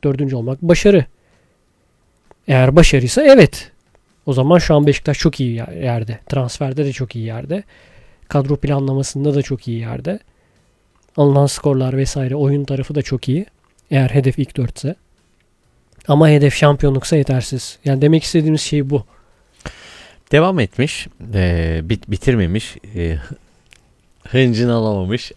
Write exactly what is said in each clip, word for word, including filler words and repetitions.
olmak, dördüncü olmak başarı. Eğer başarıysa evet. O zaman şu an Beşiktaş çok iyi yerde. Transferde de çok iyi yerde. Kadro planlamasında da çok iyi yerde. Alınan skorlar vesaire, oyun tarafı da çok iyi. Eğer hedef ilk dörtse. Ama hedef şampiyonluksa yetersiz. Yani demek istediğimiz şey bu. Devam etmiş. E, bit, bitirmemiş. E, hıncını alamamış.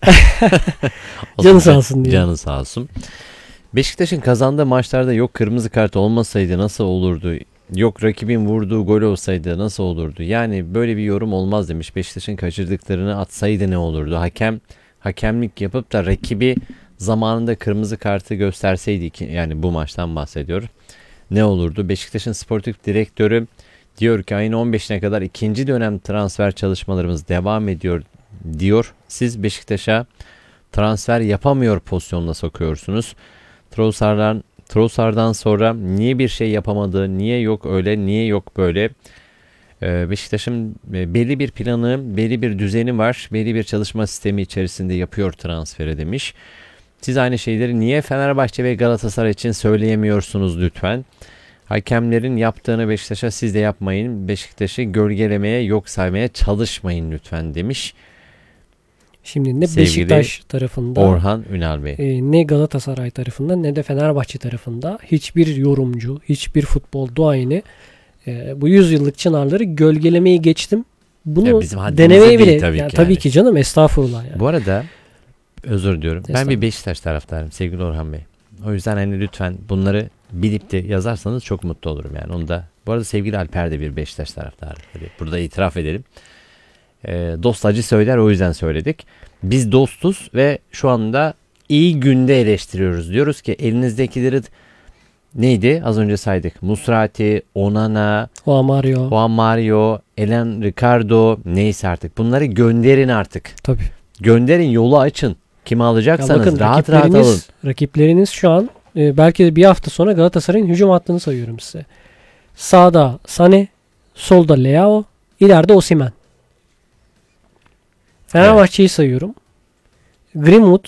Canı sağ olsun diye. Canı sağ olsun. Beşiktaş'ın kazandığı maçlarda yok kırmızı kart olmasaydı nasıl olurdu? Yok rakibin vurduğu gol olsaydı nasıl olurdu? Yani böyle bir yorum olmaz demiş. Beşiktaş'ın kaçırdıklarını atsaydı ne olurdu? Hakem hakemlik yapıp da rakibi zamanında kırmızı kartı gösterseydi ki, yani bu maçtan bahsediyor. Ne olurdu? Beşiktaş'ın sportif direktörü diyor ki ayın on beşine kadar ikinci dönem transfer çalışmalarımız devam ediyor diyor. Siz Beşiktaş'a transfer yapamıyor pozisyonuna sokuyorsunuz. Trossard'dan Trossard'dan sonra niye bir şey yapamadı, niye yok öyle, niye yok böyle. Ee, Beşiktaş'ın belli bir planı, belli bir düzeni var, belli bir çalışma sistemi içerisinde yapıyor transferi demiş. Siz aynı şeyleri niye Fenerbahçe ve Galatasaray için söyleyemiyorsunuz lütfen? Hakemlerin yaptığını Beşiktaş'a siz de yapmayın. Beşiktaş'ı gölgelemeye, yok saymaya çalışmayın lütfen demiş. Şimdi ne Sevgili Beşiktaş tarafında, Orhan Ünal Bey, e, ne Galatasaray tarafında ne de Fenerbahçe tarafında hiçbir yorumcu, hiçbir futbol duayeni e, bu yüzyıllık çınarları gölgelemeyi geçtim. Bunu denemeye bile tabii, yani, ki tabii yani. ki canım, estağfurullah. Yani. Bu arada özür diliyorum. Ben bir Beşiktaş taraftarıyım sevgili Orhan Bey. O yüzden hani lütfen bunları bilip de yazarsanız çok mutlu olurum yani. Onu da, bu arada sevgili Alper de bir Beşiktaş taraftarı. Hadi burada itiraf edelim. E, dost acı söyler, o yüzden söyledik. Biz dostuz ve şu anda iyi günde eleştiriyoruz. Diyoruz ki elinizdekileri neydi? Az önce saydık. Musrati, Onana, Juan Mario, Juan Mario, Elen Ricardo, neyse artık. Bunları gönderin artık. Tabii. Gönderin, yolu açın. Kimi alacaksanız bakın, rahat rahat alın. Rakipleriniz şu an e, belki de bir hafta sonra Galatasaray'ın hücum hattını sayıyorum size. Sağda Sané, solda Leao, ileride Osimhen. Fenerbahçe'yi evet. sayıyorum. Greenwood,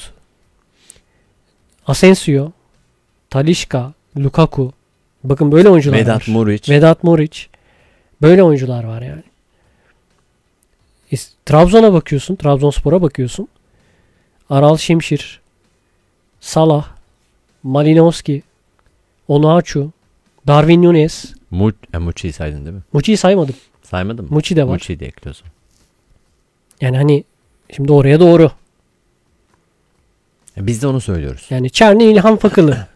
Asensio, Talisca, Lukaku. Bakın böyle oyuncular Vedat var. Muriç. Vedat Muriç. Böyle oyuncular var yani. Trabzon'a bakıyorsun. Trabzonspor'a bakıyorsun. Aral Şimşir, Salah, Malinowski, Onuachu, Darwin Núñez. Mu e, Muçi'yi saydın değil mi? Muçi'yi saymadım. Saymadın mı? Muçi de var. Muçi'yi de ekliyorsun. Yani hani şimdi oraya doğru. E, biz de onu söylüyoruz. Yani Çerni İlhan Fakılı.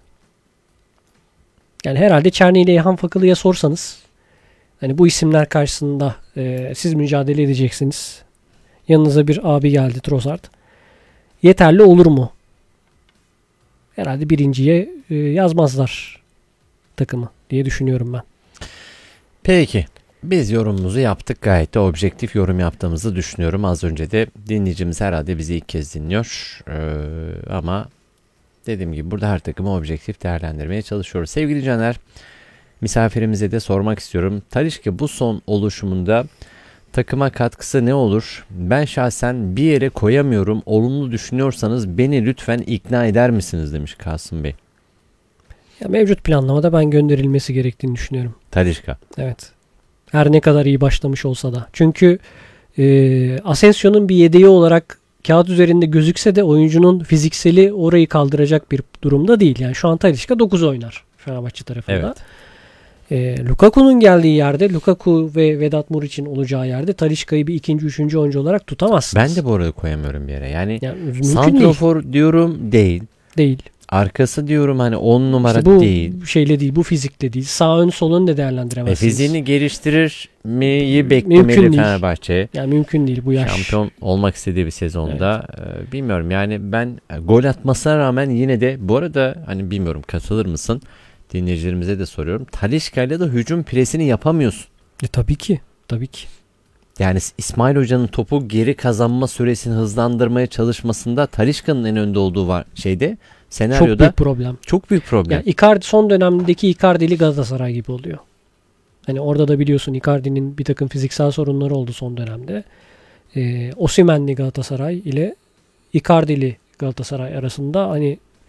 Yani herhalde Çerni ile İlhan Fakılı'ya sorsanız hani bu isimler karşısında e, siz mücadele edeceksiniz. Yanınıza bir abi geldi, Trossard. Yeterli olur mu? Herhalde birinciye e, yazmazlar takımı diye düşünüyorum ben. Peki. Biz yorumumuzu yaptık. Gayet de objektif yorum yaptığımızı düşünüyorum. Az önce de dinleyicimiz herhalde bizi ilk kez dinliyor. Ee, ama dediğim gibi burada her takımı objektif değerlendirmeye çalışıyoruz. Sevgili Caner, misafirimize de sormak istiyorum. Talisca bu son oluşumunda takıma katkısı ne olur? Ben şahsen bir yere koyamıyorum. Olumlu düşünüyorsanız beni lütfen ikna eder misiniz demiş Kasım Bey. Ya mevcut planlamada ben gönderilmesi gerektiğini düşünüyorum. Talisca. Evet. Her ne kadar iyi başlamış olsa da. Çünkü e, Asensio'nun bir yedeği olarak kağıt üzerinde gözükse de oyuncunun fizikseli orayı kaldıracak bir durumda değil. Yani şu an Talisca dokuz oynar Fenerbahçe tarafında. Evet. E, Lukaku'nun geldiği yerde, Lukaku ve Vedat Muriç'in olacağı yerde Talisca'yı bir ikinci, üçüncü oyuncu olarak tutamazsınız. Ben de bu arada koyamıyorum bir yere. Yani, yani santrofor değil. diyorum değil. Değil. Arkası diyorum hani on numara işte bu değil. Bu şeyle değil, bu fizikle değil. Sağ ön sol ön de değerlendiremezsiniz. E fiziğini geliştirir miyi beklemeli Fenerbahçe. Yani mümkün değil bu yaş. Şampiyon olmak istediği bir sezonda. Evet. E, bilmiyorum yani ben gol atmasına rağmen yine de bu arada hani bilmiyorum katılır mısın? Dinleyicilerimize de soruyorum. Talisca'yla da hücum presini yapamıyorsun. E tabii ki. Tabii ki. Yani İsmail Hoca'nın topu geri kazanma süresini hızlandırmaya çalışmasında Talisca'nın en önde olduğu var şeyde. Senaryoda çok büyük problem. Çok büyük problem. Yani Icardi son dönemdeki Icardi'li Galatasaray gibi oluyor. Hani orada da biliyorsun Icardi'nin bir takım fiziksel sorunları oldu son dönemde. Ee, Osimhen'li Galatasaray ile Icardi'li Galatasaray arasında hani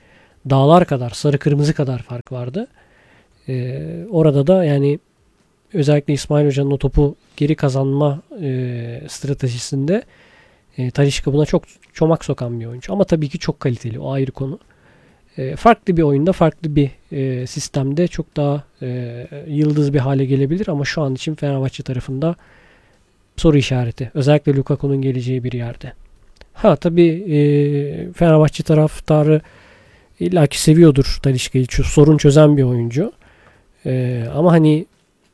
dağlar kadar, sarı kırmızı kadar fark vardı. E, orada da yani özellikle İsmail Hoca'nın o topu geri kazanma e, stratejisinde e, Talisca buna çok çomak sokan bir oyuncu. Ama tabii ki çok kaliteli. O ayrı konu. E, farklı bir oyunda, farklı bir e, sistemde çok daha e, yıldız bir hale gelebilir. Ama şu an için Fenerbahçe tarafında soru işareti. Özellikle Lukaku'nun geleceği bir yerde. Ha tabii e, Fenerbahçe taraftarı illaki seviyordur Talisca'yı. Sorun çözen bir oyuncu. E, ama hani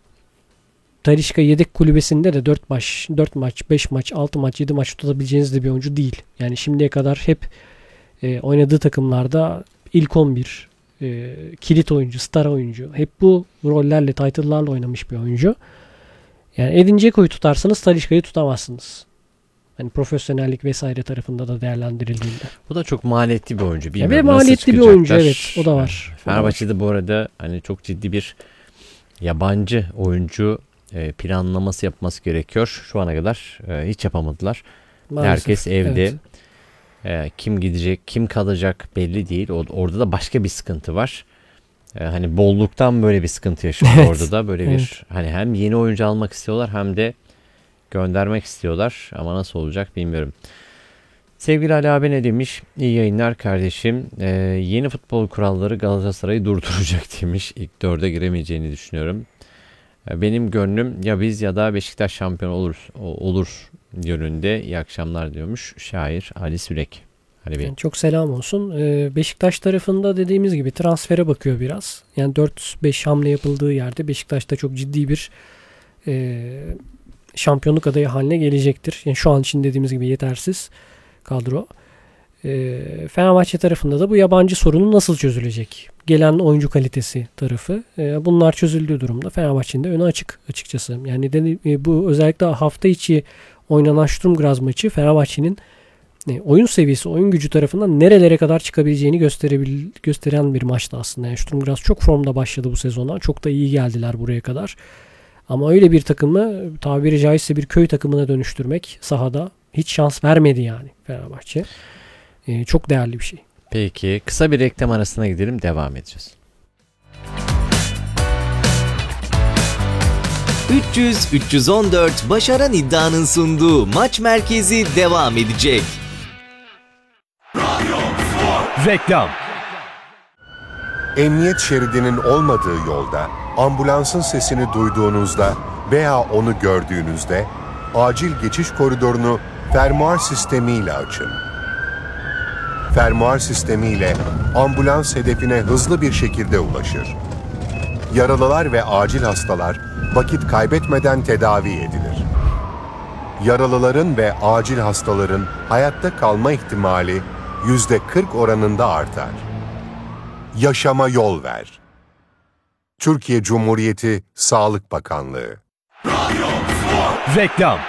Talisca yedek kulübesinde de dört maç, dört maç, beş maç, altı maç, yedi maç tutabileceğiniz de bir oyuncu değil. Yani şimdiye kadar hep e, oynadığı takımlarda ilk on bir, e, kilit oyuncu, star oyuncu. Hep bu rollerle, title'larla oynamış bir oyuncu. Yani Edin Dzeko'yu tutarsanız Talisca'yı tutamazsınız. Hani profesyonellik vesaire tarafında da değerlendirildiğinde. Bu da çok maliyetli bir oyuncu. Ya ve Bilmiyorum nasıl maliyetli bir çıkacaklar. oyuncu, evet. O da var. Fenerbahçe'de bu arada hani çok ciddi bir yabancı oyuncu e, planlaması yapması gerekiyor. Şu ana kadar e, hiç yapamadılar. Maalesef. Herkes evde. Evet. E, kim gidecek, kim kalacak belli değil. O, orada da başka bir sıkıntı var. E, hani bolluktan böyle bir sıkıntı yaşıyor Evet. orada da böyle Evet. bir hani hem yeni oyuncu almak istiyorlar hem de göndermek istiyorlar ama nasıl olacak bilmiyorum. Sevgili Ali abi ne demiş? İyi yayınlar kardeşim. Ee, yeni futbol kuralları Galatasaray'ı durduracak demiş. İlk dörde giremeyeceğini düşünüyorum. Ee, benim gönlüm ya biz ya da Beşiktaş şampiyon olur olur yönünde. İyi akşamlar diyormuş şair Ali Sürek. Ali Bey. Yani çok selam olsun. Ee, Beşiktaş tarafında dediğimiz gibi transfere bakıyor biraz. Yani dört beş hamle yapıldığı yerde Beşiktaş'ta çok ciddi bir e, şampiyonluk adayı haline gelecektir. Yani şu an için dediğimiz gibi yetersiz kadro. E, Fenerbahçe tarafında da bu yabancı sorunu nasıl çözülecek? Gelen oyuncu kalitesi tarafı. E, bunlar çözüldüğü durumda Fenerbahçe'nin de önü açık açıkçası. Yani de, e, bu özellikle hafta içi oynanan Sturm Graz maçı Fenerbahçe'nin e, oyun seviyesi, oyun gücü tarafından nerelere kadar çıkabileceğini gösterebil gösteren bir maçtı aslında. Yani Sturm Graz çok formda başladı bu sezona. Çok da iyi geldiler buraya kadar. Ama öyle bir takımı tabiri caizse bir köy takımına dönüştürmek sahada hiç şans vermedi yani Fenerbahçe. Ee, çok değerli bir şey. Peki kısa bir reklam arasına gidelim devam edeceğiz. üç yüz üç yüz on dört Başaran İddia'nın sunduğu Maç Merkezi devam edecek. Reklam. Emniyet şeridinin olmadığı yolda, ambulansın sesini duyduğunuzda veya onu gördüğünüzde acil geçiş koridorunu fermuar sistemiyle açın. Fermuar sistemiyle ambulans hedefine hızlı bir şekilde ulaşır. Yaralılar ve acil hastalar vakit kaybetmeden tedavi edilir. Yaralıların ve acil hastaların hayatta kalma ihtimali yüzde kırk oranında artar. Yaşama yol ver. Türkiye Cumhuriyeti Sağlık Bakanlığı. Reklam.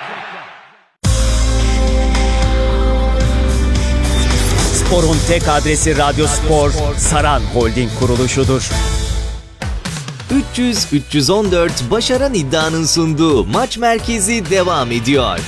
Spor'un tek adresi Radyo Spor, Saran Holding kuruluşudur. üç yüz üç yüz on dört Başaran İddia'nın sunduğu Maç Merkezi devam ediyor.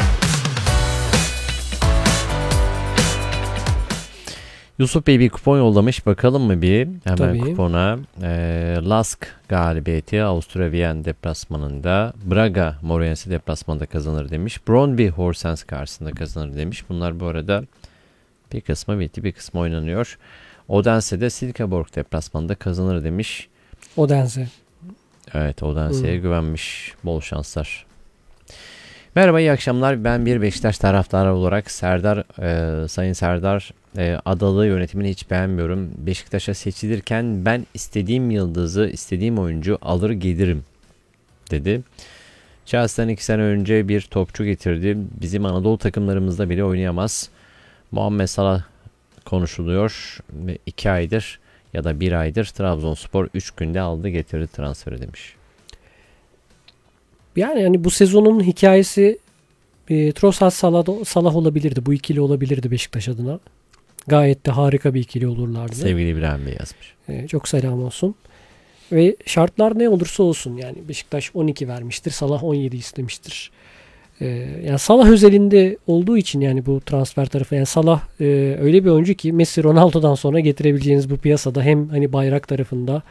Yusuf Bey bir kupon yollamış. Bakalım mı bir? Hemen Tabii. kupona. Ee, Lask galibiyeti Avusturya Wien deplasmanında. Braga Moreirense deplasmanında kazanır demiş. Brøndby Horsens karşısında kazanır demiş. Bunlar bu arada bir kısmı bitti, bir kısmı oynanıyor. Odense de Silkeborg deplasmanında kazanır demiş. Odense. Evet, Odense'ye Hmm. güvenmiş. Bol şanslar. Merhaba, iyi akşamlar. Ben bir Beşiktaş taraftarı olarak Serdar, e, Sayın Serdar e, Adalı yönetimini hiç beğenmiyorum. Beşiktaş'a seçilirken ben istediğim yıldızı, istediğim oyuncu alır gelirim dedi. Chelsea'den iki sene önce bir topçu getirdi. Bizim Anadolu takımlarımızda bile oynayamaz. Muhammed Salah konuşuluyor. iki aydır ya da bir aydır Trabzonspor üç günde aldı getirdi transferi demiş. Yani yani bu sezonun hikayesi e, Trossard Salah, Salah olabilirdi. Bu ikili olabilirdi Beşiktaş adına. Gayet de harika bir ikili olurlardı. Sevgili İbrahim Bey yazmış. E, çok selam olsun. Ve şartlar ne olursa olsun yani Beşiktaş on iki vermiştir. Salah on yedi istemiştir. Ee, yani Salah özelinde olduğu için yani bu transfer tarafı, yani Salah e, öyle bir oyuncu ki Messi, Ronaldo'dan sonra getirebileceğiniz bu piyasada hem hani bayrak tarafında